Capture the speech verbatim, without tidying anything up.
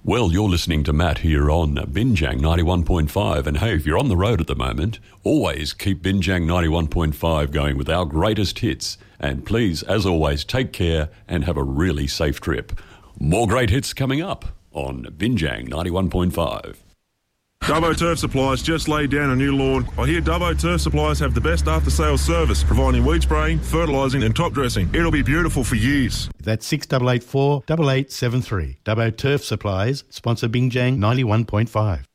Well, you're listening to Matt here on Binjang ninety-one point five. And hey, if you're on the road at the moment, always keep Binjang ninety-one point five going with our greatest hits. And please, as always, take care and have a really safe trip. More great hits coming up on Binjang ninety-one point five. Dubbo Turf Supplies just laid down a new lawn. I hear Dubbo Turf Supplies have the best after-sales service, providing weed spraying, fertilising and top dressing. It'll be beautiful for years. That's six eight eight four, eight eight seven three. Dubbo Turf Supplies, sponsor Binjang ninety-one point five.